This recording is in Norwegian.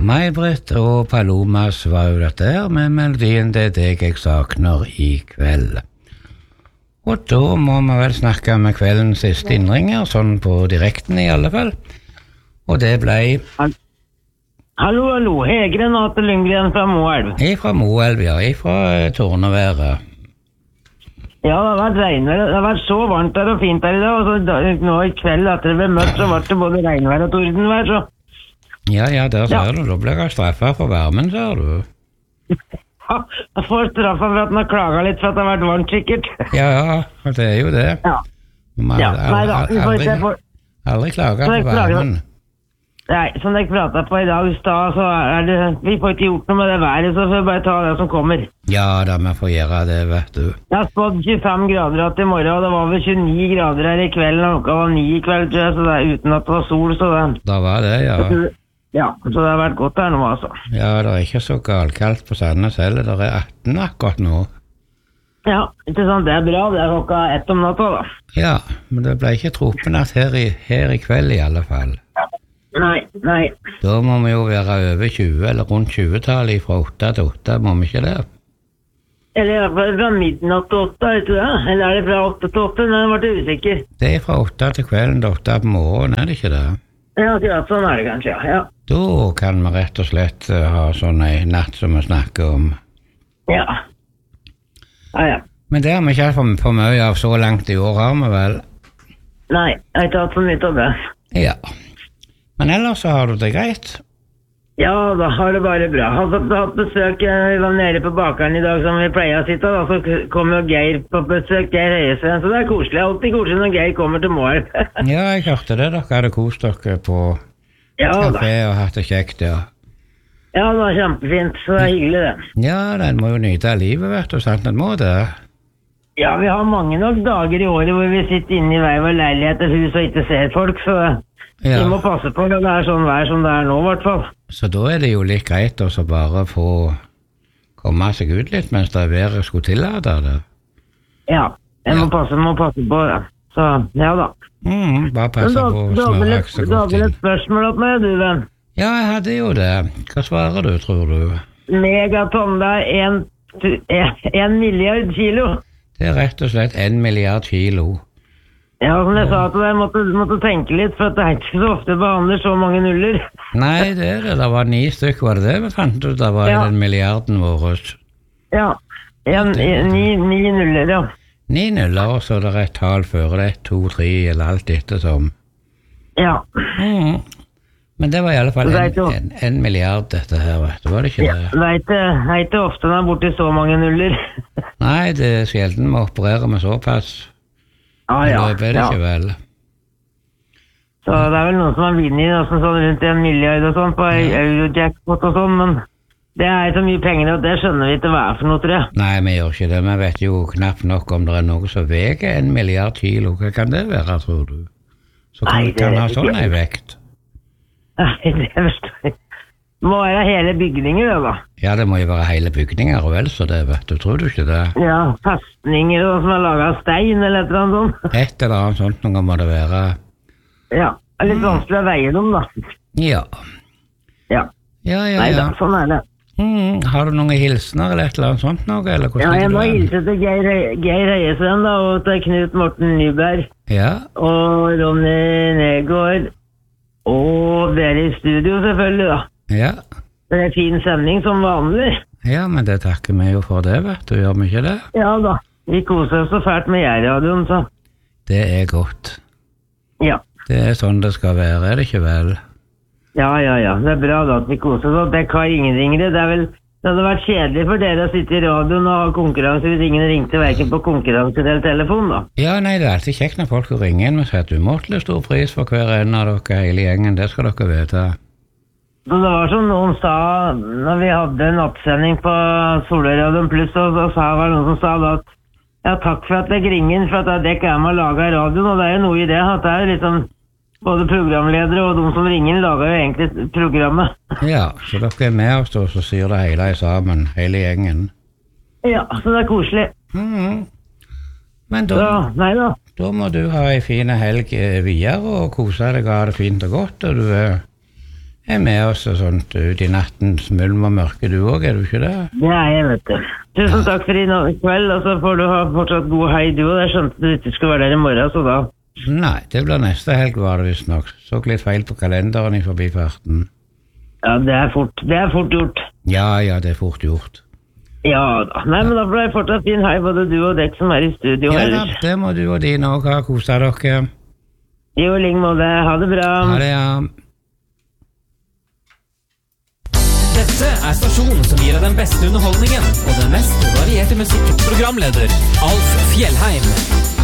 May-Britt og Palomas var jo dette her med melodien Det deg jeg sakner i kveld. Og da må vi vel snakke med kveldens siste innringer, sånn på direkten i alle fall. Og det ble... Hallo, Hege Renate Lundgren fra Moelv. Fra Moelv, ja, fra Torneværet. Ja, det har vært regnvær. Det har vært så varmt der og fint der i dag, og så nå i kveld etter det ble mørkt, så var det både regnvær og tordenvær, så... Ja, der ser du, da blir jeg straffet for varmen, ser du. Ja, jeg får straffet for at den har klaget litt for at det har vært varmt, sikkert. Ja, det er jo det. Ja. Nei da, vi får ikke få... Aldri klage på varmen. Nei, som jeg pratet på i dag, så det... Vi får ikke gjort noe med det været, så får vi bare ta det som kommer. Ja, da vi får gjøre det, vet du. Jeg har spådd 25 grader at i morgen, og det var vel 29 grader her i kveld, og klokka var 9 i kveld, tror jeg, så det er uten at det var sol, så det... Da var det, ja. Ja, så det har vært godt her nå, altså. Ja, det er ikke så galkaldt på Sandnes heller, det er 18 akkurat nå. Ja, ikke sant, det er bra, det er klokka 1 om natta, da. Ja, men det ble ikke tropenatt her i kveld i alle fall. Nei. Da må vi jo være over 20, eller rundt 20-tallet fra 8 til 8, må vi ikke det? Eller i hvert fall fra midnatt til 8, vet du det? Eller er det fra 8 til 8? Nei, jeg ble usikker. Det er fra 8 til kvelden til 8 på morgenen, er det ikke det? Ja, akkurat sånn er det kanskje, ja. Da kan vi rett og slett ha sånn en natt som vi snakker om. Ja. Men det har vi ikke hatt for mye av så langt i år, har vi vel? Nei, jeg har ikke hatt så mye av det. Ja. Men ellers så har du det greit? Ja, da har det bare bra. Jeg har hatt besøk, vi var nede på bakeren i dag som vi pleier å sitte, da, så kom jo Geir på besøk, Geir Høyesven, så det er koselig, alltid koselig når Geir kommer til Moelv. Ja, jeg hørte det, dere hadde kost dere på kafé og hatt det kjekt, ja. Ja, det var kjempefint, så det er hyggelig det. Ja, den må jo nyte av livet, vet du, sant, den må det. Ja, vi har mange nok dager i året hvor vi sitter inne i hver vår leilighet og hus og ikke ser folk, så... Ja. Vi må passe på når det er sånn vær som det er nå, i hvert fall. Så da er det jo litt greit å bare få komme seg ut litt mens det er været skulle tillate det. Ja, jeg må passe på det. Så, ja da. Bare passe på å smøre så godt inn. Et spørsmål opp med, du, venn. Ja, jeg hadde jo det. Hva svarer du, tror du? Megaton, det er 1 milliard kilo. Det er rett og slett 1 milliard kilo. Ja, som jeg sa til deg, måtte tenke litt, for det er ikke så ofte behandler så mange nuller. Nei, det er det. Det var 9 stykker, var det det? Vi fant ut det var den milliarden vår. Ja, 9 nuller, ja. 9 nuller, og så er det et tall før det, 1, 2, 3, eller alt etter som. Ja. Men det var i alle fall 1 milliard dette her, vet du, var det ikke det? Det er ikke ofte den er borte så mange nuller. Nei, det er sjelden vi opererer med såpass. Ja. Det ikke vel. Så det er vel noen som har vunnet sånn rundt 1 milliard og sånn på Eurojackpot og sånn, men det er så mye penger og det skjønner vi ikke hva er for noe, tror jeg. Nei, vi gjør ikke det. Vi vet jo knapt nok om det er noe som veger 1 milliard kilo. Hva kan det være, tror du? Så kan ha sånn en vekt. Nei, det forstår jeg. Det må være hele bygninger, da. Ja, det må jo være hele bygninger, og vel så det, vet du. Tror du ikke det? Ja, festninger som er laget av stein, eller et eller annet sånt. Et eller annet sånt, noe må det være. Ja, det er litt vanskelig å veie dem, da. Ja. Nei da, sånn er det. Har du noen hilsener, eller et eller annet sånt noe, eller hvordan? Ja, jeg må hilse til Geir Høyesven, da, og til Knut Morten Nyberg. Ja. Og Ronny Negård, og dere i studio, selvfølgelig, da. Ja. Det er en fin sending som vanlig. Ja, men det takker vi jo for det, vet du. Gjør vi ikke det? Ja da. Vi koser oss så fælt med radioen, så. Det er godt. Ja. Det er sånn det skal være, er det ikke vel? Ja. Det er bra da at vi koser oss. Det kan ingen ringere. Det hadde vært kjedelig for dere å sitte i radioen og ha konkurranse hvis ingen ringte hverken på konkurranse eller telefon, da. Ja, nei, det er alltid kjekt når folk ringer inn. Vi setter umåtelig stor pris for hver en av dere, hele gjengen. Det skal dere vite. Det var som noen sa, når vi hadde en nattsending på Solørradioen Pluss, og så var det noen som sa da at ja, takk for at jeg ringer inn, for at det ikke er med å lage radioen, og det er jo noe i det, at det er liksom både programledere og de som ringer inn lager jo egentlig programmet. Ja, så dere er med oss da, så sier det hele sammen, hele gjengen. Ja, så det er koselig. Men da må du ha en fin helg videre og kose deg og ha det fint og godt, og du med oss og sånt ut i nattens mulm og mørke, du også, du ikke det? Det jeg, vet du. Tusen takk for i kveld, og så får du ha fortsatt god hei, du, og jeg skjønte du ikke skulle være der i morgen, så da. Nei, det blir neste helg, var det visst nok. Så litt feil på kalenderen i forbifarten. Ja, det er fort gjort. Ja, det er fort gjort. Ja da. Nei, men da får jeg fortsatt fin hei, både du og deg som i studio. Ja da, det må du og dine også ha. Koset dere. Jo, i like måte. Ha det bra. Ha det, ja. Dette stasjonen som gir deg den beste underholdningen og den mest varierte musikk. Programleder Alf Fjellheim.